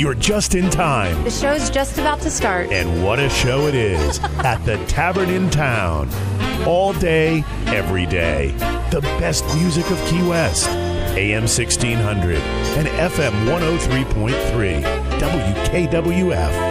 You're just in time. The show's just about to start. And what a show it is at the Tavern in Town. All day, every day. The best music of Key West. AM 1600 and FM 103.3 WKWF.